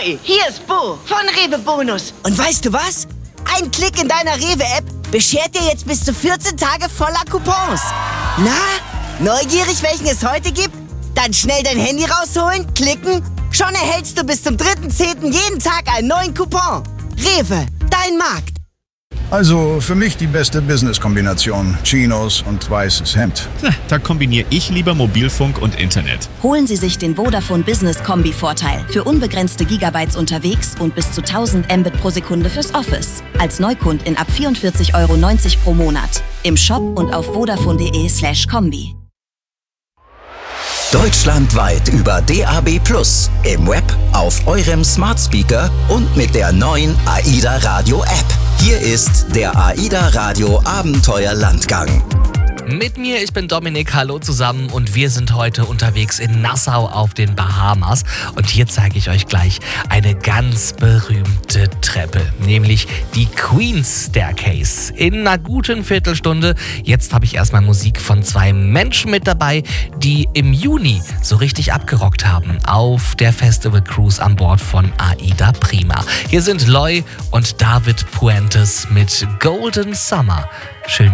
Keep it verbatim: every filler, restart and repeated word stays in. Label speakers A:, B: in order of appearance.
A: Ahoi, hier ist Bo von Rewe Bonus.
B: Und weißt du was? Ein Klick in deiner Rewe-App beschert dir jetzt bis zu vierzehn Tage voller Coupons. Na, neugierig, welchen es heute gibt? Dann schnell dein Handy rausholen, klicken. Schon erhältst du bis zum dritten zehnten jeden Tag einen neuen Coupon. Rewe, dein Markt.
C: Also für mich die beste Business-Kombination. Chinos und weißes Hemd.
D: Da kombiniere ich lieber Mobilfunk und Internet.
E: Holen Sie sich den Vodafone Business Kombi-Vorteil für unbegrenzte Gigabytes unterwegs und bis zu tausend Mbit pro Sekunde fürs Office. Als Neukundin ab vierundvierzig Euro neunzig pro Monat. Im Shop und auf vodafone.de slash Kombi.
F: Deutschlandweit über D A B plus, im Web, auf eurem Smart Speaker und mit der neuen AIDA Radio App. Hier ist der AIDA Radio Abenteuer Landgang.
G: Mit mir, ich bin Dominik, hallo zusammen und wir sind heute unterwegs in Nassau auf den Bahamas und hier zeige ich euch gleich eine ganz berühmte Treppe, nämlich die Queen's Staircase in einer guten Viertelstunde. Jetzt habe ich erstmal Musik von zwei Menschen mit dabei, die im Juni so richtig abgerockt haben auf der Festival Cruise an Bord von AIDA Prima. Hier sind Loy und David Puentes mit Golden Summer. Schön,